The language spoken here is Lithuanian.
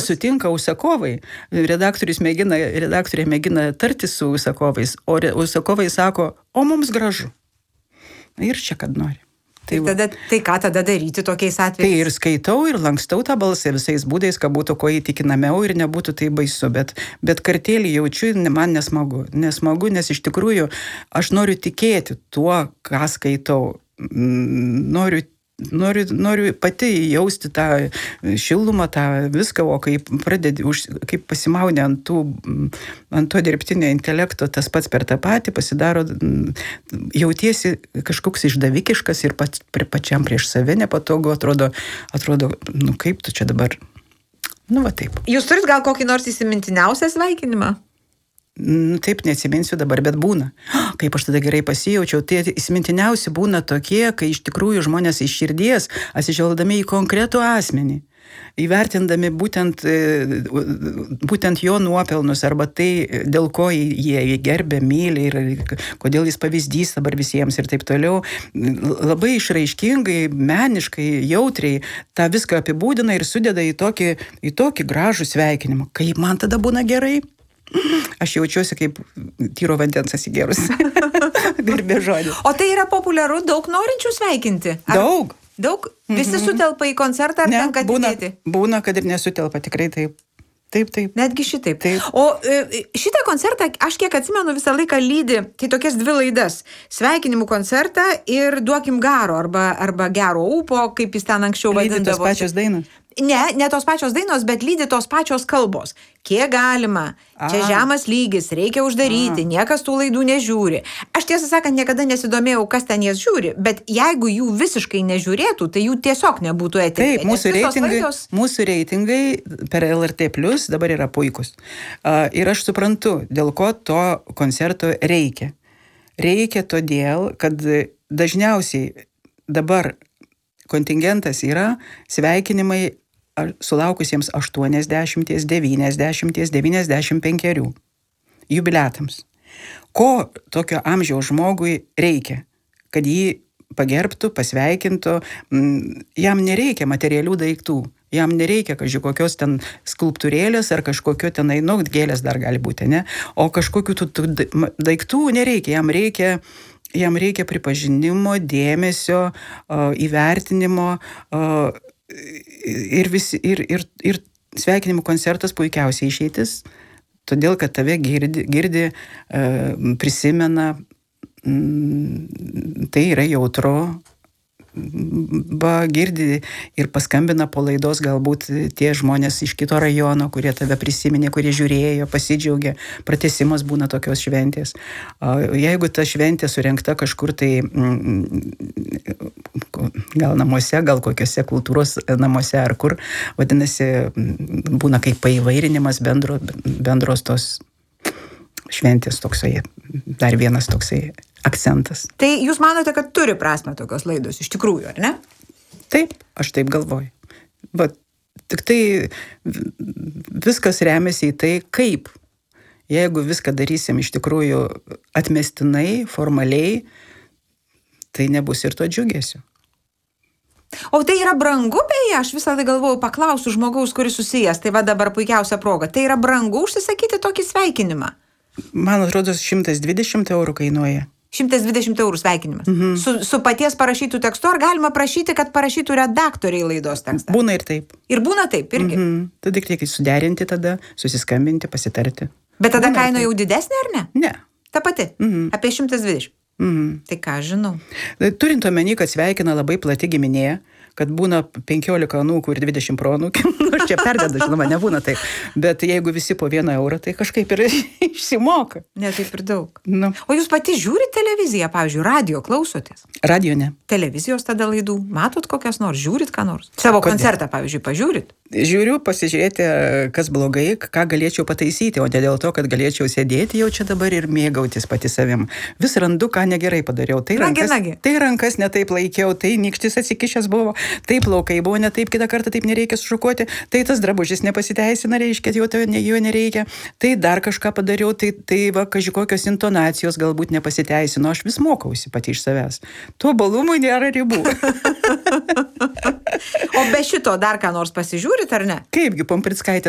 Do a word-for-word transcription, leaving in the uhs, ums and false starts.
nesutinka užsakovai. Redaktorius mėgina, redaktorė mėgina tartis su užsakovais, o užsakovai sako, o mums gražu. Ir čia kad nori. Tai, tada, tai ką tada daryti tokiais atvejais? Tai ir skaitau, ir lankstau tą balsą visais būdais, kad būtų ko įtikinamiau ir nebūtų tai baisu, bet, bet kartėlį jaučiu, man nesmagu. Nesmagu, nes iš tikrųjų aš noriu tikėti tuo, ką skaitau. Noriu Noriu, noriu pati jausti tą šilumą, tą viską, o kai pradedi, už, kaip pasimauni ant, tų, ant to dirbtinio intelekto, tas pats per tą patį pasidaro, jautiesi kažkoks išdavikiškas ir pats pačiam prieš save nepatogu, atrodo, atrodo, nu kaip tu čia dabar, nu va taip. Jūs turit gal kokį nors įsimintiniausią sveikinimą? Taip, neatsiminsiu dabar, bet būna. Kaip aš tada gerai pasijaučiau, tai įsimintiniausi būna tokie, kai iš tikrųjų žmonės iš širdies, atsižvelgdami į konkretų asmenį, įvertindami būtent, būtent jo nuopelnus arba tai, dėl ko jie jį gerbė, myli ir kodėl jis pavyzdys dabar visiems ir taip toliau, labai išraiškingai, meniškai, jautriai tą viską apibūdina ir sudeda į tokį, į tokį gražų sveikinimą. Kaip man tada būna gerai? Aš jaučiuosi kaip tyro vandens atsigėrus. Garbė žodį. O tai yra populiaru, daug norinčių sveikinti? Ar Daug. Daug? Visi mm-hmm. sutelpa į koncertą ar ne, tenka būna, tikėti? Būna, kad ir nesutelpa, tikrai taip. Taip, taip. Netgi šitaip. Taip. O šitą koncertą, aš kiek atsimenu, visą laiką lydi, tai tokias dvi laidas. Sveikinimų koncertą ir duokim garo, arba, arba gero ūpo, kaip jis ten anksčiau vadindavo. Lydi tos pačios dainos? Ne, ne tos pačios dainos, bet lydi tos pačios kalbos. Kiek galima, čia A. žemas lygis, reikia uždaryti, A. niekas tų laidų nežiūri. Aš tiesą sakant, niekada nesidomėjau, kas ten jas žiūri, bet jeigu jų visiškai nežiūrėtų, tai jų tiesiog nebūtų eteryje. Taip, mūsų reitingai, laidos... mūsų reitingai per L R T plus dabar yra puikus. Uh, ir aš suprantu, dėl ko to koncerto reikia. Reikia todėl, kad dažniausiai dabar kontingentas yra sveikinimai sulaukusiems aštuoniasdešimt, devyniasdešimt, devyniasdešimt penkerių jubiliatams. Ko tokio amžiaus žmogui reikia? Kad jį pagerbtų, pasveikintų, jam nereikia materialių daiktų, jam nereikia kažkokios ten skulptūrėlės ar kažkokio tenai, nu, gėlės dar gali būti, ne? O kažkokių tų, tų daiktų nereikia, jam reikia jam reikia pripažinimo, dėmesio, įvertinimo ir, visi, ir, ir, ir sveikinimų koncertas puikiausiai išeitis, todėl, kad tave girdi, girdi prisimena, tai yra jautru, va, girdi ir paskambina po laidos galbūt tie žmonės iš kito rajono, kurie tave prisiminė, kurie žiūrėjo, pasidžiaugė. Pratęsimas būna tokios šventės. Jeigu ta šventė surengta kažkur tai gal namuose, gal kokiuose kultūros namuose ar kur, vadinasi, būna kaip paįvairinimas bendro, bendros tos šventės toksai, dar vienas toksai akcentas. Tai jūs manote, kad turi prasmę tokios laidos, iš tikrųjų, ar ne? Taip, aš taip galvoju. Bet tik tai viskas remiasi į tai, kaip. Jeigu viską darysim iš tikrųjų atmestinai, formaliai, tai nebus ir to džiugesio. O tai yra brangu, beje, aš visą tai galvoju, paklausiu žmogaus, kuris susijęs, tai va dabar puikiausia proga. Tai yra brangu užsisakyti tokį sveikinimą? Man atrodo, šimtas dvidešimt eurų kainuoja. šimtas dvidešimt eurų sveikinimas. Mhm. Su, su paties parašytų tekstu, ar galima prašyti, kad parašytų redaktoriai laidos tekstą? Būna ir taip. Ir būna taip, irgi? Mhm. Tada reikia suderinti tada, susiskambinti, pasitarti. Bet tada Būna kaina jau didesnė, ar ne? Ne. Ta pati? Mhm. Apie šimtas dvidešimt. Mhm. Tai ką, žinau. Turint omeny, kad sveikina labai plati giminė, kad būna penkiolika anūkų ir dvidešimt proanūkių. Aš čia perdedu, žinoma, nebūna taip. Bet jeigu visi po vieną eurą, tai kažkaip ir išsimoka. Ne, taip ir daug. Nu. O jūs pati žiūrit televiziją, pavyzdžiui, radio klausotės? Radio ne. Televizijos tada laidų? Matot kokias nors? Žiūrit ką nors? Savo Kodėl? Koncertą, pavyzdžiui, pažiūrit? Žiūriu, pasižiūrėti, kas blogai, ką galėčiau pataisyti, o ne dėl to, kad galėčiau sėdėti jau čia dabar ir mėgautis pati savim. Vis randu, ką negerai padariau. Tai rankas, nagi, nagi. Tai rankas netaip laikiau, tai nykštis atsikišęs buvo, tai plaukai buvo ne taip, kitą kartą taip nereikia sušukuoti, tai tas drabužis nepasiteisina, reiškia, jo, jo nereikia, tai dar kažką padariau, tai, tai va, kažkokios intonacijos galbūt nepasiteisino, aš vis mokausi pati iš savęs. Tuo balumui nėra ribų. O be šito dar ką nors pasižiūrit, ar ne? Kaipgi, Pumprickaitė